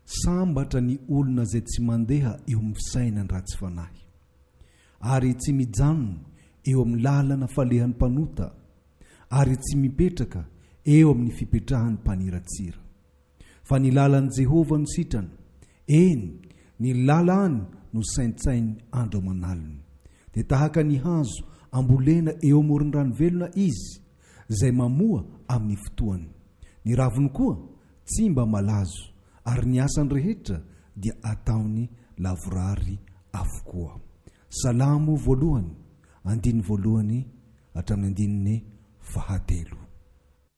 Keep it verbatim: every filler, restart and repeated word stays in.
sambatra ny olona izay tsy mandeha eo amin'ny fisainany ratsy fanahy ary tsy mijanona eo amin'ny lalana falehan'ny mpanota ary tsy mipetraka eo amin'ny fipetrahan'ny mpaniratsira fa ny lalan'i Jehovah no sitrany, eny ny lalany no saintsainy andro aman'alina. Dia tahaka ny hazo ambolena eo amoron-drano velona izy izay mamoa amin'ny fotoany, ny raviny koa tsy mba malazo ary ny asany rehetra dia ataony lavorary avokoa. Salamo voalohany andiny voalohany hatramin'ny andininy fahatelo.